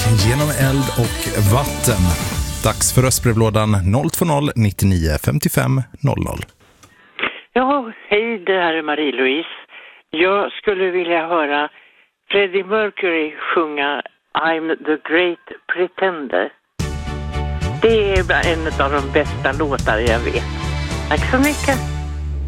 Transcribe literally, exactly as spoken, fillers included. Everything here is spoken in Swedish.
Genom eld och vatten. Dags för röstbrevlådan noll två noll nittionio femtiofem noll noll. Ja, hej, det här är Marie-Louise. Jag skulle vilja höra Freddie Mercury sjunga I'm the Great Pretender. Det är en av de bästa låtar jag vet. Tack så mycket.